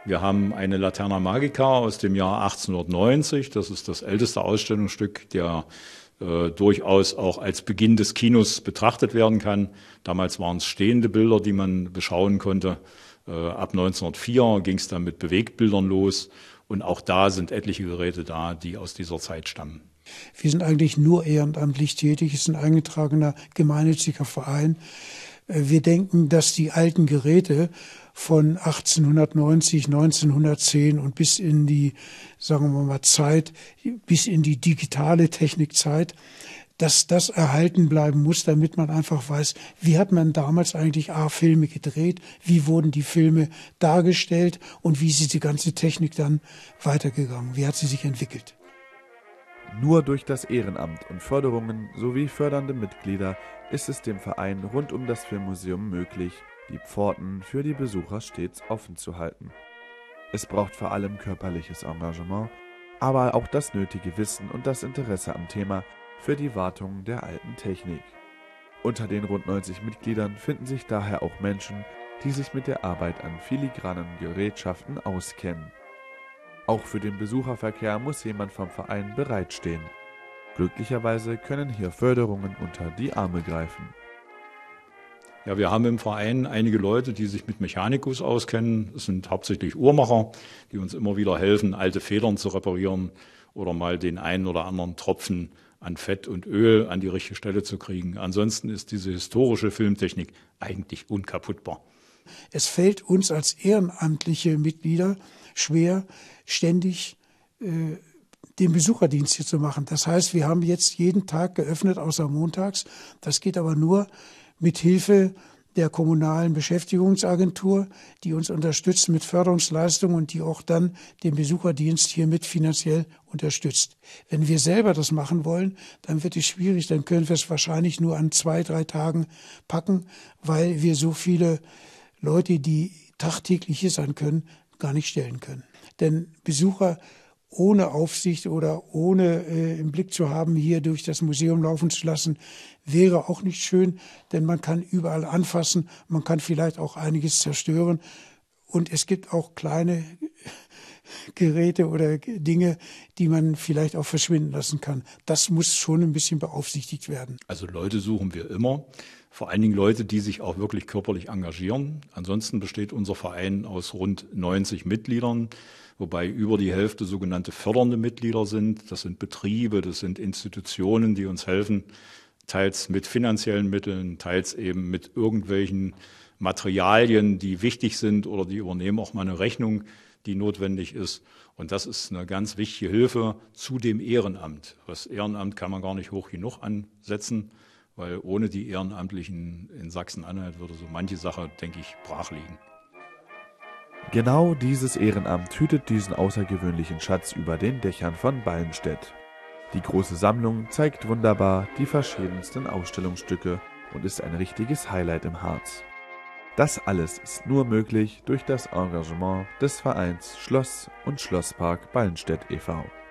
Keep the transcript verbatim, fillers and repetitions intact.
Wir haben eine Laterna Magica aus dem Jahr achtzehnhundertneunzig. Das ist das älteste Ausstellungsstück, der äh, durchaus auch als Beginn des Kinos betrachtet werden kann. Damals waren es stehende Bilder, die man beschauen konnte. Äh, ab neunzehnhundertvier ging es dann mit Bewegtbildern los. Und auch da sind etliche Geräte da, die aus dieser Zeit stammen. Wir sind eigentlich nur ehrenamtlich tätig. Es ist ein eingetragener gemeinnütziger Verein. Wir denken, dass die alten Geräte von achtzehnhundertneunzig, neunzehnhundertzehn und bis in die, sagen wir mal, Zeit, bis in die digitale Technikzeit, dass das erhalten bleiben muss, damit man einfach weiß, wie hat man damals eigentlich A, Filme gedreht, wie wurden die Filme dargestellt und wie ist die ganze Technik dann weitergegangen, wie hat sie sich entwickelt. Nur durch das Ehrenamt und Förderungen sowie fördernde Mitglieder ist es dem Verein rund um das Filmmuseum möglich, die Pforten für die Besucher stets offen zu halten. Es braucht vor allem körperliches Engagement, aber auch das nötige Wissen und das Interesse am Thema für die Wartung der alten Technik. Unter den rund neunzig Mitgliedern finden sich daher auch Menschen, die sich mit der Arbeit an filigranen Gerätschaften auskennen. Auch für den Besucherverkehr muss jemand vom Verein bereitstehen. Glücklicherweise können hier Förderungen unter die Arme greifen. Ja, wir haben im Verein einige Leute, die sich mit Mechanikus auskennen. Es sind hauptsächlich Uhrmacher, die uns immer wieder helfen, alte Federn zu reparieren oder mal den einen oder anderen Tropfen an Fett und Öl an die richtige Stelle zu kriegen. Ansonsten ist diese historische Filmtechnik eigentlich unkaputtbar. Es fällt uns als ehrenamtliche Mitglieder schwer, ständig äh, den Besucherdienst hier zu machen. Das heißt, wir haben jetzt jeden Tag geöffnet, außer montags. Das geht aber nur mit Hilfe der kommunalen Beschäftigungsagentur, die uns unterstützt mit Förderungsleistungen und die auch dann den Besucherdienst hiermit finanziell unterstützt. Wenn wir selber das machen wollen, dann wird es schwierig, dann können wir es wahrscheinlich nur an zwei, drei Tagen packen, weil wir so viele Leute, die tagtäglich hier sein können, gar nicht stellen können. Denn Besucher ohne Aufsicht oder ohne äh, im Blick zu haben, hier durch das Museum laufen zu lassen, wäre auch nicht schön, denn man kann überall anfassen, man kann vielleicht auch einiges zerstören und es gibt auch kleine Geräte oder Dinge, die man vielleicht auch verschwinden lassen kann. Das muss schon ein bisschen beaufsichtigt werden. Also Leute suchen wir immer, vor allen Dingen Leute, die sich auch wirklich körperlich engagieren. Ansonsten besteht unser Verein aus rund neunzig Mitgliedern, wobei über die Hälfte sogenannte fördernde Mitglieder sind. Das sind Betriebe, das sind Institutionen, die uns helfen, teils mit finanziellen Mitteln, teils eben mit irgendwelchen Materialien, die wichtig sind, oder die übernehmen auch mal eine Rechnung, die notwendig ist. Und das ist eine ganz wichtige Hilfe zu dem Ehrenamt. Das Ehrenamt kann man gar nicht hoch genug ansetzen, weil ohne die Ehrenamtlichen in Sachsen-Anhalt würde so manche Sache, denke ich, brach liegen. Genau dieses Ehrenamt hütet diesen außergewöhnlichen Schatz über den Dächern von Ballenstedt. Die große Sammlung zeigt wunderbar die verschiedensten Ausstellungsstücke und ist ein richtiges Highlight im Harz. Das alles ist nur möglich durch das Engagement des Vereins Schloss und Schlosspark Ballenstedt e V